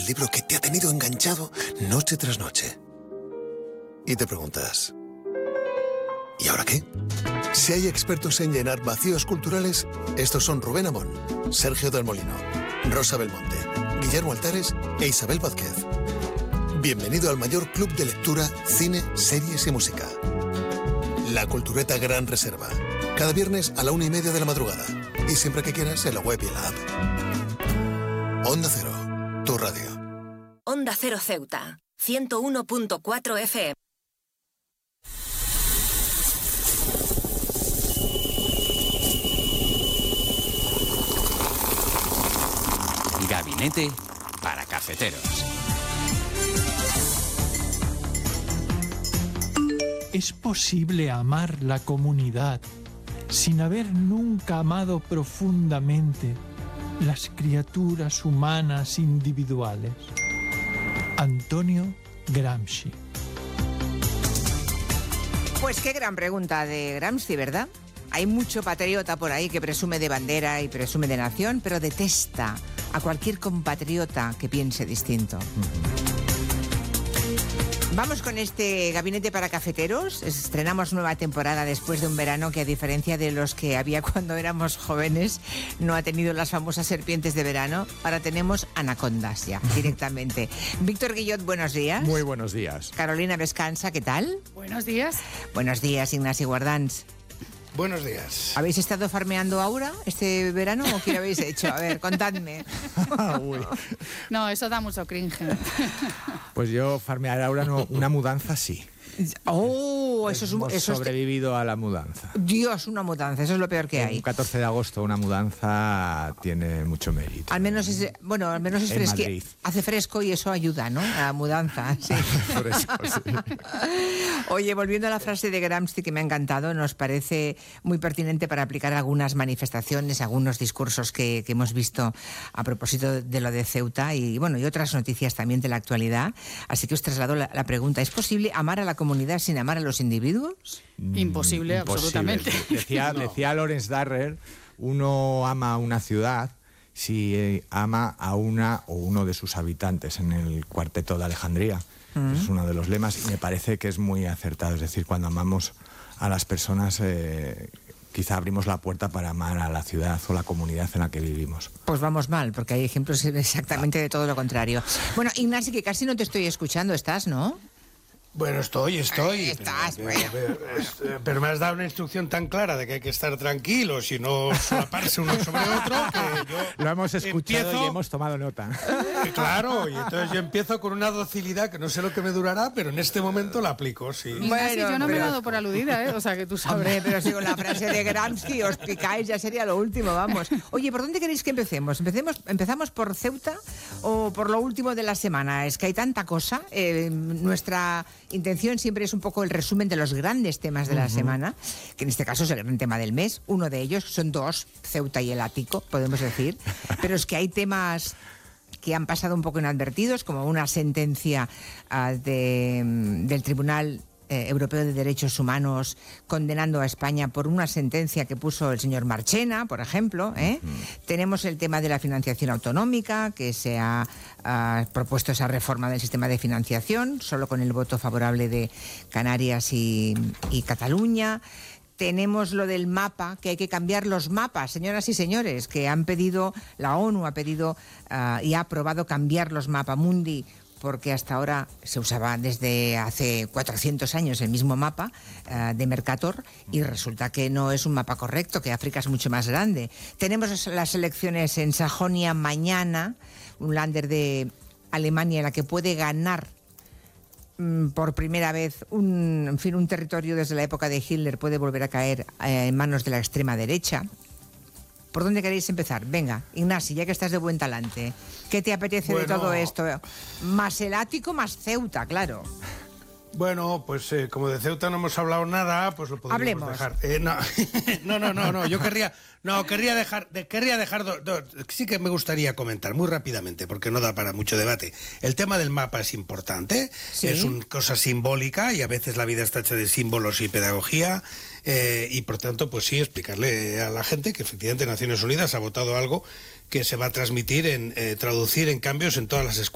El libro que te ha tenido enganchado noche tras noche. Y te preguntas, ¿y ahora qué? Si hay expertos en llenar vacíos culturales, estos son Rubén Amón, Sergio del Molino, Rosa Belmonte, Guillermo Altares e Isabel Vázquez. Bienvenido al mayor club de lectura, cine, series y música. La Cultureta Gran Reserva. Cada viernes a la 1:30 de la madrugada. Y siempre que quieras en la web y en la app. Onda Cero, tu radio. Onda Cero Ceuta, 101.4 FM. Gabinete para cafeteros. ¿Es posible amar la comunidad sin haber nunca amado profundamente las criaturas humanas individuales? Antonio Gramsci. Pues qué gran pregunta de Gramsci, ¿verdad? Hay mucho patriota por ahí que presume de bandera y presume de nación, pero detesta a cualquier compatriota que piense distinto. Vamos con este gabinete para cafeteros. Estrenamos nueva temporada después de un verano que, a diferencia de los que había cuando éramos jóvenes, no ha tenido las famosas serpientes de verano. Ahora tenemos anacondas ya, directamente. Víctor Guillot, buenos días. Muy buenos días. Carolina Vescansa, ¿qué tal? Buenos días. Buenos días, Ignasi Guardans. Buenos días. ¿Habéis estado farmeando Aura este verano o qué habéis hecho? A ver, contadme. No, eso da mucho cringe. Pues yo farmear ahora no, una mudanza sí. Oh, eso es un... Hemos sobrevivido a la mudanza. Dios, una mudanza, eso es lo peor que hay. Un 14 de agosto una mudanza tiene mucho mérito. Al menos es, bueno, al menos es fresco. Hace fresco y eso ayuda, ¿no? A la mudanza, sí. Fresco, sí. Oye, volviendo a la frase de Gramsci que me ha encantado, nos parece muy pertinente para aplicar algunas manifestaciones, algunos discursos que hemos visto a propósito de lo de Ceuta y, bueno, y otras noticias también de la actualidad. Así que os traslado la pregunta. ¿Es posible amar a la comunidad sin amar a los individuos? Imposible, absolutamente. Decía Lawrence Darrer, uno ama a una ciudad si ama a una o uno de sus habitantes, en el Cuarteto de Alejandría. Es uno de los lemas y me parece que es muy acertado. Es decir, cuando amamos a las personas, quizá abrimos la puerta para amar a la ciudad o la comunidad en la que vivimos. Pues vamos mal, porque hay ejemplos exactamente de todo lo contrario. Bueno, Ignasi, que casi no te estoy escuchando, ¿estás, no? Bueno, estoy. Estás, pero me has dado una instrucción tan clara de que hay que estar tranquilos y no solaparse uno sobre otro que yo lo hemos escuchado y hemos tomado nota. Claro, y entonces yo empiezo con una docilidad que no sé lo que me durará, pero en este momento la aplico, sí. Bueno, yo no me he dado por aludida, ¿eh? O sea, que tú sabes. Hombre, pero si con la frase de Gramsci os picáis, ya sería lo último, vamos. Oye, ¿por dónde queréis que empecemos? ¿Empezamos por Ceuta o por lo último de la semana? Es que hay tanta cosa. Nuestra intención siempre es un poco el resumen de los grandes temas de la semana, que en este caso es el gran tema del mes. Uno de ellos, son dos, Ceuta y el Ático, podemos decir. Pero es que hay temas que han pasado un poco inadvertidos, como una sentencia del Tribunal Europeo de Derechos Humanos condenando a España por una sentencia que puso el señor Marchena, por ejemplo. Tenemos el tema de la financiación autonómica, que se ha propuesto esa reforma del sistema de financiación, solo con el voto favorable de Canarias y Cataluña. Tenemos lo del mapa, que hay que cambiar los mapas, señoras y señores, que han pedido, la ONU ha pedido y ha aprobado cambiar los mapamundi, porque hasta ahora se usaba desde hace 400 años el mismo mapa de Mercator y resulta que no es un mapa correcto, que África es mucho más grande. Tenemos las elecciones en Sajonia mañana, un Länder de Alemania en la que puede ganar por primera vez un territorio desde la época de Hitler puede volver a caer en manos de la extrema derecha. ¿Por dónde queréis empezar? Venga, Ignasi, ya que estás de buen talante, ¿qué te apetece de todo esto? Más el Ático, más Ceuta, claro. Bueno, pues como de Ceuta no hemos hablado nada, pues lo podríamos dejar. No, yo querría dejar, sí que me gustaría comentar muy rápidamente, porque no da para mucho debate. El tema del mapa es importante, ¿sí? Es una cosa simbólica y a veces la vida está hecha de símbolos y pedagogía, y por tanto, pues sí, explicarle a la gente que efectivamente Naciones Unidas ha votado algo que se va a transmitir, traducir en cambios en todas las escuelas.